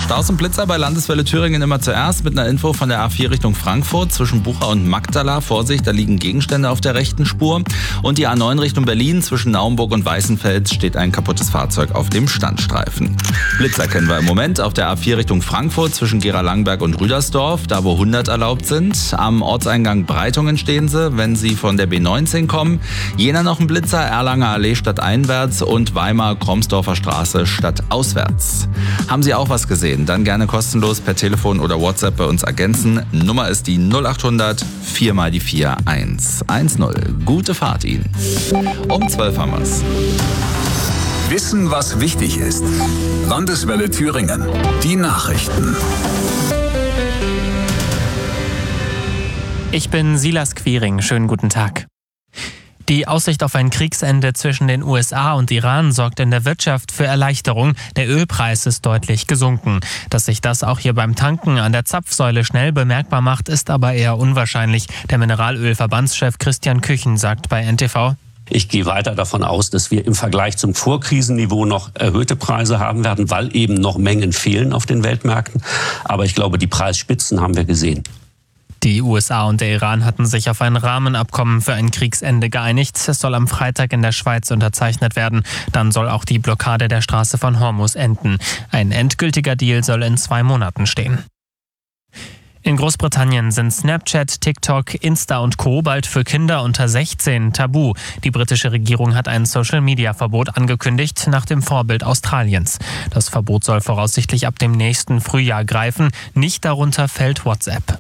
Staus und Blitzer bei Landeswelle Thüringen immer zuerst mit einer Info von der A4 Richtung Frankfurt zwischen Bucha und Magdala. Vorsicht, da liegen Gegenstände auf der rechten Spur. Und die A9 Richtung Berlin zwischen Naumburg und Weißenfels steht ein kaputtes Fahrzeug auf dem Standstreifen. Blitzer kennen wir im Moment auf der A4 Richtung Frankfurt zwischen Gera-Langberg und Rüdersdorf, da wo 100 erlaubt sind. Am Ortseingang Breitungen stehen sie, wenn Sie von der B19 kommen. Jena noch ein Blitzer, Erlanger Allee stadteinwärts und Weimar-Kromsdorfer Straße stadtauswärts. Haben Sie auch was gesehen? Dann gerne kostenlos per Telefon oder WhatsApp bei uns ergänzen. Nummer ist die 0800 4 mal die 4 110. Gute Fahrt Ihnen. Um 12 haben wir's. Wissen, was wichtig ist. Landeswelle Thüringen. Die Nachrichten. Ich bin Silas Quiring. Schönen guten Tag. Die Aussicht auf ein Kriegsende zwischen den USA und Iran sorgt in der Wirtschaft für Erleichterung. Der Ölpreis ist deutlich gesunken. Dass sich das auch hier beim Tanken an der Zapfsäule schnell bemerkbar macht, ist aber eher unwahrscheinlich. Der Mineralölverbandschef Christian Küchen sagt bei NTV: Ich gehe weiter davon aus, dass wir im Vergleich zum Vorkrisenniveau noch erhöhte Preise haben werden, weil eben noch Mengen fehlen auf den Weltmärkten. Aber ich glaube, die Preisspitzen haben wir gesehen. Die USA und der Iran hatten sich auf ein Rahmenabkommen für ein Kriegsende geeinigt. Es soll am Freitag in der Schweiz unterzeichnet werden. Dann soll auch die Blockade der Straße von Hormuz enden. Ein endgültiger Deal soll in 2 Monaten stehen. In Großbritannien sind Snapchat, TikTok, Insta und Co. bald für Kinder unter 16 tabu. Die britische Regierung hat ein Social-Media-Verbot angekündigt, nach dem Vorbild Australiens. Das Verbot soll voraussichtlich ab dem nächsten Frühjahr greifen. Nicht darunter fällt WhatsApp.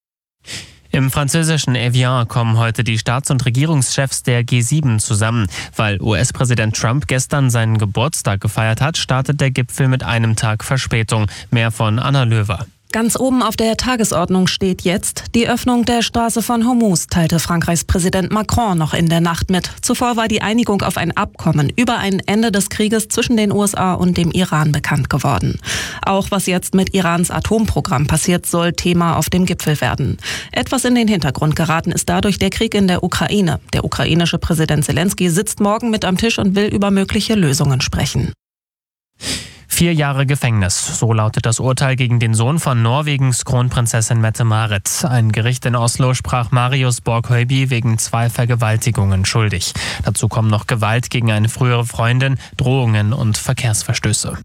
Im französischen Evian kommen heute die Staats- und Regierungschefs der G7 zusammen. Weil US-Präsident Trump gestern seinen Geburtstag gefeiert hat, startet der Gipfel mit einem Tag Verspätung. Mehr von Anna Löwer. Ganz oben auf der Tagesordnung steht jetzt die Öffnung der Straße von Hormuz, teilte Frankreichs Präsident Macron noch in der Nacht mit. Zuvor war die Einigung auf ein Abkommen über ein Ende des Krieges zwischen den USA und dem Iran bekannt geworden. Auch was jetzt mit Irans Atomprogramm passiert, soll Thema auf dem Gipfel werden. Etwas in den Hintergrund geraten ist dadurch der Krieg in der Ukraine. Der ukrainische Präsident Zelensky sitzt morgen mit am Tisch und will über mögliche Lösungen sprechen. 4 Jahre Gefängnis, so lautet das Urteil gegen den Sohn von Norwegens Kronprinzessin Mette-Marit. Ein Gericht in Oslo sprach Marius Borg-Høiby wegen 2 Vergewaltigungen schuldig. Dazu kommen noch Gewalt gegen eine frühere Freundin, Drohungen und Verkehrsverstöße.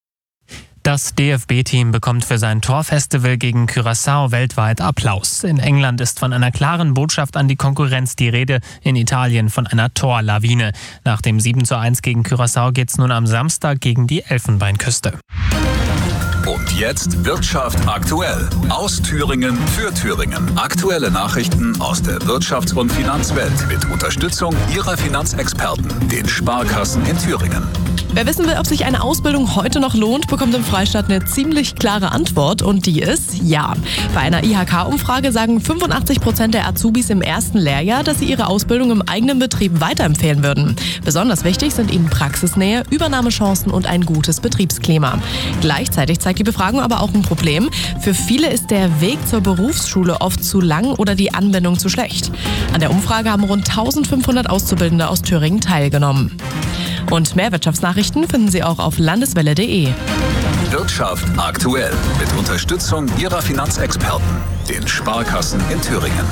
Das DFB-Team bekommt für sein Torfestival gegen Curaçao weltweit Applaus. In England ist von einer klaren Botschaft an die Konkurrenz die Rede, in Italien von einer Torlawine. Nach dem 7:1 gegen Curaçao geht's nun am Samstag gegen die Elfenbeinküste. Und jetzt Wirtschaft aktuell. Aus Thüringen für Thüringen. Aktuelle Nachrichten aus der Wirtschafts- und Finanzwelt mit Unterstützung Ihrer Finanzexperten, den Sparkassen in Thüringen. Wer wissen will, ob sich eine Ausbildung heute noch lohnt, bekommt im Freistaat eine ziemlich klare Antwort und die ist ja. Bei einer IHK-Umfrage sagen 85% der Azubis im ersten Lehrjahr, dass sie ihre Ausbildung im eigenen Betrieb weiterempfehlen würden. Besonders wichtig sind ihnen Praxisnähe, Übernahmechancen und ein gutes Betriebsklima. Gleichzeitig zeigt die Befragung aber auch ein Problem. Für viele ist der Weg zur Berufsschule oft zu lang oder die Anbindung zu schlecht. An der Umfrage haben rund 1500 Auszubildende aus Thüringen teilgenommen. Und mehr Wirtschaftsnachrichten finden Sie auch auf landeswelle.de. Wirtschaft aktuell mit Unterstützung Ihrer Finanzexperten, den Sparkassen in Thüringen.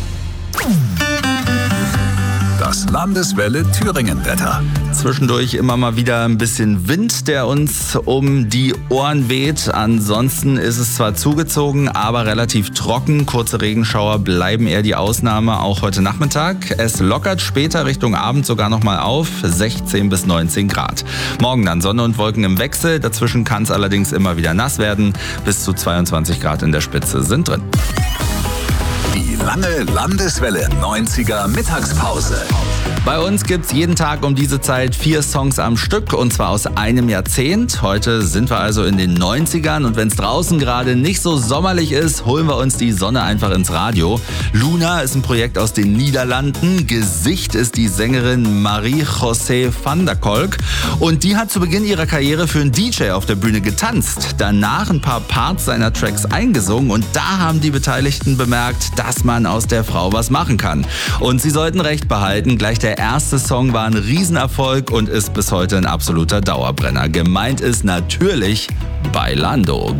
Das Landeswelle Thüringen-Wetter. Zwischendurch immer mal wieder ein bisschen Wind, der uns um die Ohren weht. Ansonsten ist es zwar zugezogen, aber relativ trocken. Kurze Regenschauer bleiben eher die Ausnahme, auch heute Nachmittag. Es lockert später Richtung Abend sogar noch mal auf, 16 bis 19 Grad. Morgen dann Sonne und Wolken im Wechsel. Dazwischen kann es allerdings immer wieder nass werden. Bis zu 22 Grad in der Spitze sind drin. Die lange Landeswelle 90er Mittagspause. Bei uns gibt's jeden Tag um diese Zeit 4 Songs am Stück und zwar aus einem Jahrzehnt. Heute sind wir also in den 90ern und wenn es draußen gerade nicht so sommerlich ist, holen wir uns die Sonne einfach ins Radio. Luna ist ein Projekt aus den Niederlanden. Gesicht ist die Sängerin Marie-José van der Kolk und die hat zu Beginn ihrer Karriere für einen DJ auf der Bühne getanzt. Danach ein paar Parts seiner Tracks eingesungen und da haben die Beteiligten bemerkt, dass man aus der Frau was machen kann. Und sie sollten recht behalten, gleich der erste Song war ein Riesenerfolg und ist bis heute ein absoluter Dauerbrenner. Gemeint ist natürlich Bailando.